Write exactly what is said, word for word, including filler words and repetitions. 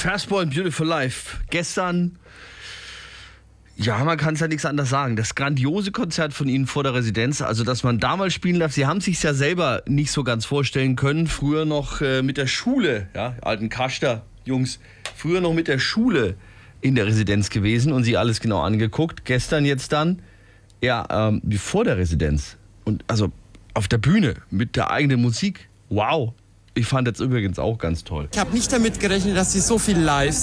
Fastball and Beautiful Life. Gestern, ja, man kann es ja nichts anderes sagen. Das grandiose Konzert von Ihnen vor der Residenz, also dass man da mal spielen darf. Sie haben sich ja selber nicht so ganz vorstellen können. Früher noch äh, mit der Schule, ja, alten Kaschter, Jungs, früher noch mit der Schule in der Residenz gewesen und sie alles genau angeguckt. Gestern jetzt dann, ja, ähm, wie vor der Residenz. Und also auf der Bühne mit der eigenen Musik. Wow. Ich fand das übrigens auch ganz toll. Ich habe nicht damit gerechnet, dass sie so viel live